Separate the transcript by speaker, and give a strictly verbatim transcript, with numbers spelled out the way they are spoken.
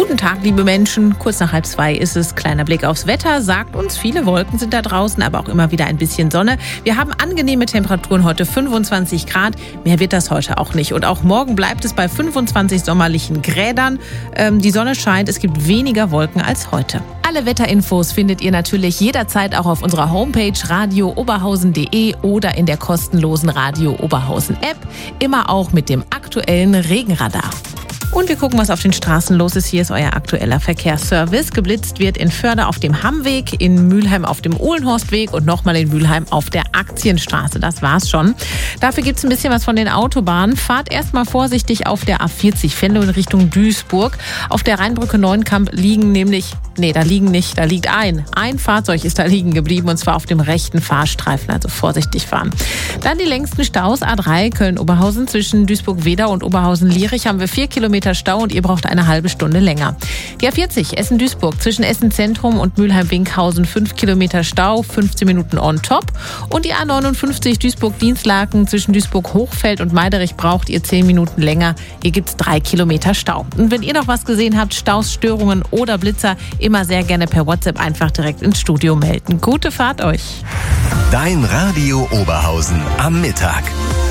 Speaker 1: Guten Tag, liebe Menschen. Kurz nach halb zwei ist es. Kleiner Blick aufs Wetter sagt uns, viele Wolken sind da draußen, aber auch immer wieder ein bisschen Sonne. Wir haben angenehme Temperaturen heute, fünfundzwanzig Grad. Mehr wird das heute auch nicht. Und auch morgen bleibt es bei fünfundzwanzig sommerlichen Grädern. Ähm, die Sonne scheint, es gibt weniger Wolken als heute. Alle Wetterinfos findet ihr natürlich jederzeit auch auf unserer Homepage radio oberhausen punkt de oder in der kostenlosen Radio Oberhausen App. Immer auch mit dem aktuellen Regenradar. Und wir gucken, was auf den Straßen los ist. Hier ist euer aktueller Verkehrsservice. Geblitzt wird in Förde auf dem Hammweg, in Mülheim auf dem Uhlenhorstweg und nochmal in Mülheim auf der Aktienstraße. Das war's schon. Dafür gibt's ein bisschen was von den Autobahnen. Fahrt erstmal vorsichtig auf der A vierzig Venlo in Richtung Duisburg. Auf der Rheinbrücke Neuenkamp liegen nämlich, nee, da liegen nicht, da liegt ein. Ein Fahrzeug ist da liegen geblieben und zwar auf dem rechten Fahrstreifen, also vorsichtig fahren. Dann die längsten Staus, A drei Köln-Oberhausen zwischen Duisburg-Wedau und Oberhausen-Lierich haben wir vier Kilometer Stau und ihr braucht eine halbe Stunde länger. Die A vierzig Essen-Duisburg zwischen Essen-Zentrum und Mülheim-Winkhausen fünf Kilometer Stau, fünfzehn Minuten on top. Und die A neunundfünfzig Duisburg-Dienstlaken zwischen Duisburg-Hochfeld und Meiderich braucht ihr zehn Minuten länger. Hier gibt's drei Kilometer Stau. Und wenn ihr noch was gesehen habt, Staus, Störungen oder Blitzer, immer sehr gerne per WhatsApp einfach direkt ins Studio melden. Gute Fahrt euch!
Speaker 2: Dein Radio Oberhausen am Mittag.